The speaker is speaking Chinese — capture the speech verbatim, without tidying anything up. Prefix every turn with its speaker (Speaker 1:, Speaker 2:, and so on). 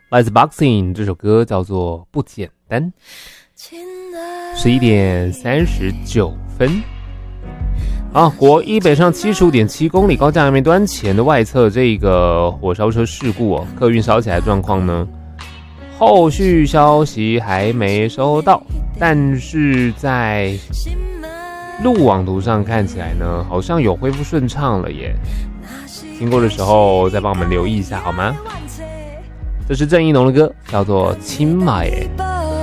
Speaker 1: 来自 Boxing 这首歌叫做不简单。十一点三十九分。啊，国一北上七十五点七公里高架没端前的外侧这个火烧车事故哦，客运烧起来的状况呢，后续消息还没收到，但是在路网图上看起来呢，好像有恢复顺畅了耶。经过的时候再帮我们留意一下好吗？这是郑宜农的歌，叫做《青马耶》。